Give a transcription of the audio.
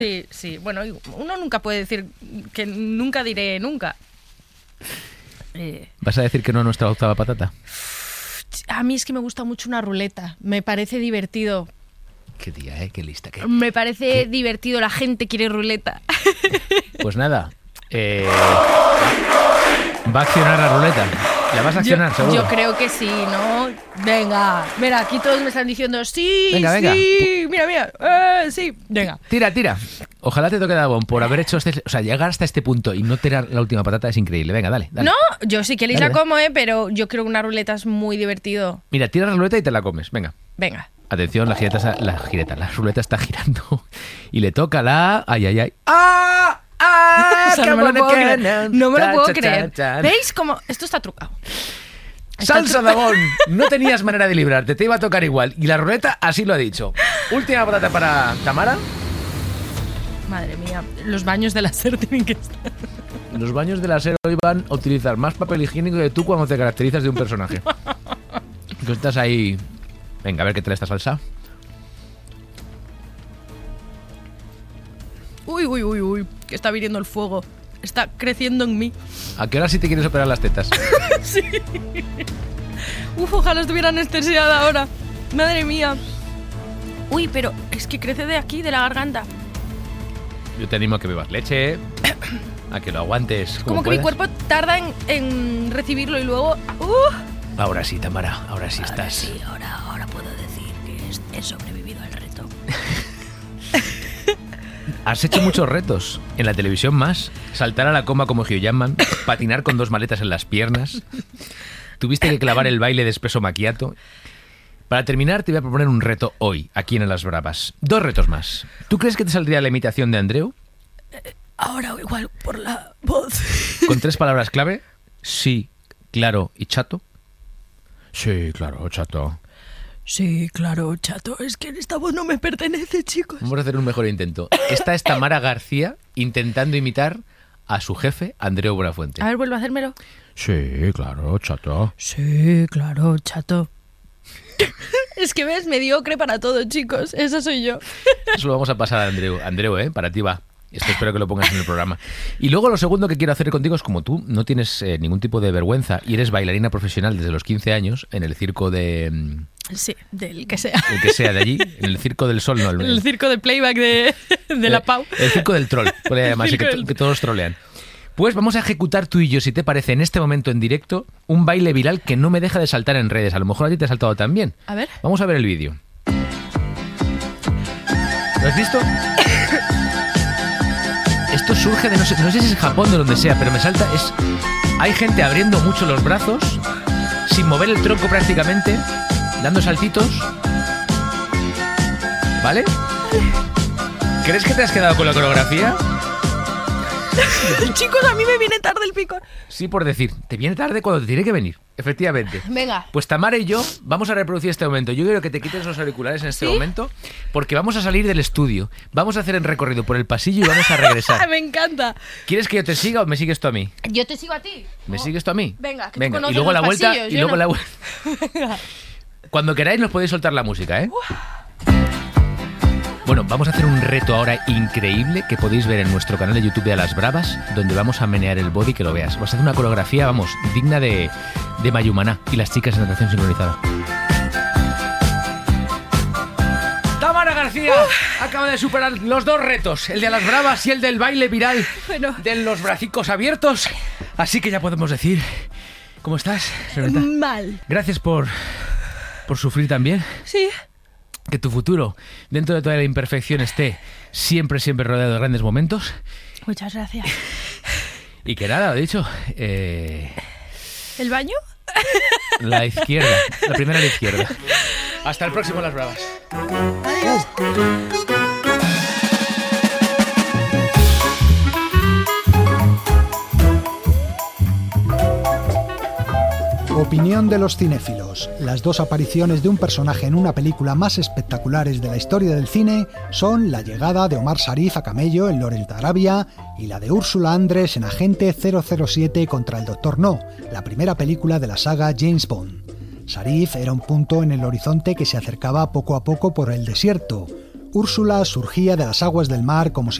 Sí, sí. Bueno, uno nunca puede decir que nunca diré nunca. ¿Vas a decir que no a nuestra octava patata? A mí es que me gusta mucho una ruleta. Me parece divertido. Qué tía, qué lista. Me parece divertido. La gente quiere ruleta. Pues nada. Va a accionar la ruleta. ¿La vas a accionar, seguro? Yo creo que sí, ¿no? Venga, mira, aquí todos me están diciendo sí, venga, venga. Sí, mira, sí, venga. Tira. Ojalá te toque Dabón por haber hecho llegar hasta este punto y no tirar la última patata es increíble. Venga, dale. No, yo sí que la como, pero yo creo que una ruleta es muy divertido. Mira, tira la ruleta y te la comes, venga. Venga. Atención, la ruleta está girando y le toca la... ¡Ay! ¡Ah! O sea, no me lo puedo creer. ¿Veis cómo? Esto está trucado. Salsa Dabón, no tenías manera de librarte, te iba a tocar igual. Y la ruleta así lo ha dicho. Última patata para Tamara. Madre mía, los baños de la SER tienen que estar. Los baños de la SER hoy van a utilizar más papel higiénico que tú cuando te caracterizas de un personaje. Que estás ahí... Venga, a ver qué tal esta salsa. Uy, que está viniendo el fuego. Está creciendo en mí. ¿A qué hora sí te quieres operar las tetas? Sí. Ojalá estuviera anestesiada ahora. Madre mía. Uy, pero es que crece de aquí, de la garganta. Yo te animo a que bebas leche, a que lo aguantes como que puedas. Mi cuerpo tarda en recibirlo y luego... Ahora sí, Tamara, ahora sí estás. Sí, ahora puedo decir que he sobrevivido al reto. Has hecho muchos retos. En la televisión más. Saltar a la coma como Hugh Jackman. Patinar con 2 maletas en las piernas. Tuviste que clavar el baile de espresso macchiato. Para terminar, te voy a proponer un reto hoy, aquí en Las Bravas. 2 retos más. ¿Tú crees que te saldría la imitación de Andreu? Ahora igual por la voz. ¿Con 3 palabras clave? Sí, claro y chato. Sí, claro, chato. Sí, claro, chato. Es que esta voz no me pertenece, chicos. Vamos a hacer un mejor intento. Esta es Tamara García intentando imitar a su jefe, Andreu Buenafuente. A ver, vuelvo a hacérmelo. Sí, claro, chato. Sí, claro, chato. Es que ves, mediocre para todo, chicos. Esa soy yo. Eso lo vamos a pasar a Andreu. Andreu, para ti va. Esto espero que lo pongas en el programa. Y luego lo segundo que quiero hacer contigo es, como tú no tienes ningún tipo de vergüenza y eres bailarina profesional desde los 15 años en el circo de... Sí, del que sea. El que sea de allí, en el Circo del Sol. No, el circo de playback de la Pau. El Circo del Troll, podría llamarse, que todos trolean. Pues vamos a ejecutar tú y yo, si te parece, en este momento en directo, un baile viral que no me deja de saltar en redes. A lo mejor a ti te ha saltado también. A ver. Vamos a ver el vídeo. ¿Lo has visto? Esto surge de, no sé si es Japón o de donde sea, pero me salta, hay gente abriendo mucho los brazos, sin mover el tronco prácticamente, dando saltitos. ¿Vale? ¿Crees que te has quedado con la coreografía? Chicos, a mí me viene tarde el picor. Sí, por decir, te viene tarde cuando te tiene que venir, efectivamente. Venga. Pues Tamara y yo vamos a reproducir este momento. Yo quiero que te quites los auriculares en este momento, porque vamos a salir del estudio. Vamos a hacer el recorrido por el pasillo y vamos a regresar. Me encanta. ¿Quieres que yo te siga o me sigues tú a mí? Yo te sigo a ti. ¿Me sigues tú a mí? Venga, que venga. tú conoces Y luego los la vuelta pasillos, y luego la vuelta. Venga. Cuando queráis nos podéis soltar la música, ¿eh? Bueno, vamos a hacer un reto ahora increíble que podéis ver en nuestro canal de YouTube de Las Bravas, donde vamos a menear el body, que lo veas. Vas a hacer una coreografía, vamos, digna de Mayumaná y las chicas en natación sincronizada. Tamara García acaba de superar los 2 retos, el de Las Bravas y el del baile viral de los bracicos abiertos. Así que ya podemos decir... ¿Cómo estás, Renata? Mal. Gracias por sufrir también. Sí. Que tu futuro, dentro de toda la imperfección, esté siempre rodeado de grandes momentos. Muchas gracias. Y que nada, he dicho... ¿El baño? La izquierda, la primera a la izquierda. Hasta el próximo Las Bravas. Adiós. Opinión de los cinéfilos. Las 2 apariciones de un personaje en una película más espectaculares de la historia del cine son la llegada de Omar Sharif a camello en Lawrence de Arabia y la de Úrsula Andress en Agente 007 contra el Dr. No, la primera película de la saga James Bond. Sharif era un punto en el horizonte que se acercaba poco a poco por el desierto. Úrsula surgía de las aguas del mar como si